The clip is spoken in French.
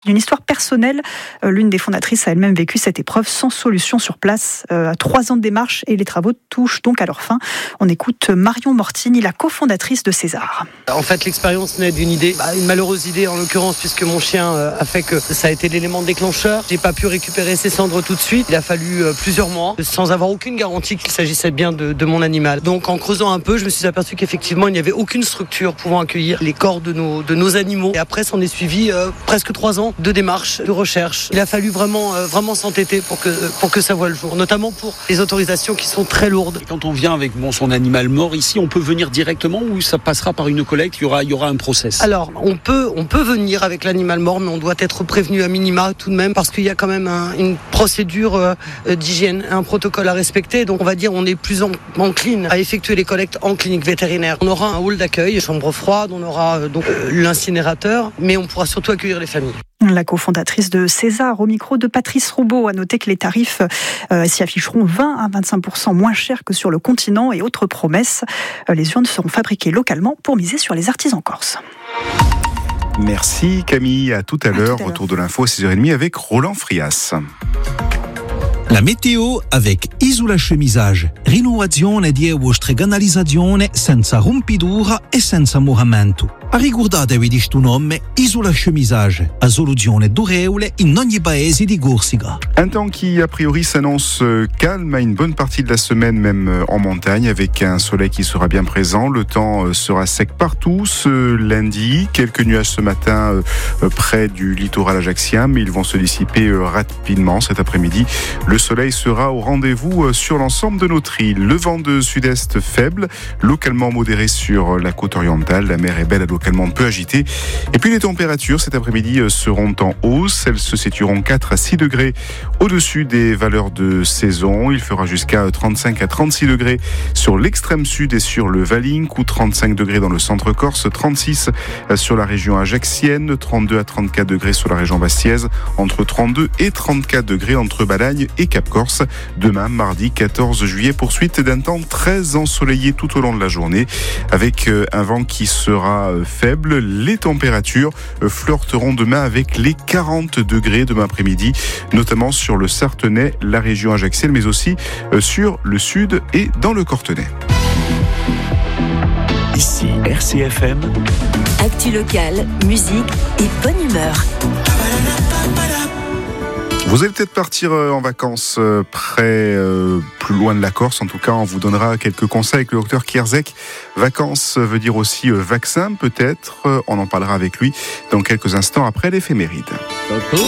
d'une histoire personnelle. L'une des fondatrices a elle-même vécu cette épreuve sans solution sur place. 3 ans de démarche et les travaux touchent donc à leur fin. On écoute Marion Mortini, la cofondatrice de César. En fait, l'expérience naît d'une idée, une malheureuse idée en l'occurrence, puisque mon chien a fait que ça a été l'élément déclencheur. J'ai pas pu récupérer ses cendres tout de suite. Il a fallu plusieurs mois, sans avoir aucune garantie qu'il s'agissait bien de mon animal. Donc en creusant un peu, je me suis aperçu qu'effectivement, il n'y avait aucune structure pouvant accueillir les corps de nos animaux. Et après, s'en est suivi presque 3 ans de démarche, de recherche. Il a fallu vraiment s'entêter pour que ça voie le jour, notamment pour les autorisations qui sont très lourdes. Et quand on vient avec son animal mort ici, on peut venir directement ou ça passera par une collecte, il y aura un process? Alors, on peut venir avec l'animal mort, mais on doit être prévenu à minima tout de même, parce qu'il y a quand même une procédure d'hygiène, un protocole à respecter. Donc on va dire on est plus encline à effectuer les collectes en clinique vétérinaire. On aura un hall d'accueil, chambre froide, on aura donc l'incinérateur, mais on pourra surtout accueillir les familles. La cofondatrice de César au micro de Patrice Roubaud. A noter que les tarifs s'y afficheront 20 à 25% moins chers que sur le continent. Et autre promesse, les urnes seront fabriquées localement pour miser sur les artisans corses. Merci Camille, à tout à l'heure. Retour de l'info à 6h30 avec Roland Frias. La météo avec Isola Chemisage. Rinnovazione di vostre canalizzazione senza rompitura e senza moramento. Ricordatevi di sto nome, Isola Chemisage, a soluzione durevole in ogni paese di Corsica. Un temps qui a priori s'annonce calme à une bonne partie de la semaine, même en montagne, avec un soleil qui sera bien présent. Le temps sera sec partout ce lundi. Quelques nuages ce matin près du littoral ajaccien, mais ils vont se dissiper rapidement cet après-midi. Le soleil sera au rendez-vous sur l'ensemble de notre île. Le vent de sud-est faible, localement modéré sur la côte orientale. La mer est belle, localement peu agitée. Et puis les températures cet après-midi seront en hausse. Elles se situeront 4 à 6 degrés au-dessus des valeurs de saison. Il fera jusqu'à 35 à 36 degrés sur l'extrême sud et sur le Valink, ou 35 degrés dans le centre corse, 36 sur la région ajaccienne, 32 à 34 degrés sur la région bastiaise, entre 32 et 34 degrés entre Balagne et Cap-Corse. Demain, mardi 14 juillet, poursuite d'un temps très ensoleillé tout au long de la journée, avec un vent qui sera faible. Les températures flirteront demain avec les 40 degrés demain après-midi, notamment sur le Sartenay, la région ajaccienne, mais aussi sur le sud et dans le Cortenay. Ici RCFM. Actu locale, musique et bonne humeur. Vous allez peut-être partir en vacances plus loin de la Corse. En tout cas, on vous donnera quelques conseils avec le docteur Kierzek. Vacances veut dire aussi vaccin, peut-être. On en parlera avec lui dans quelques instants après l'éphéméride.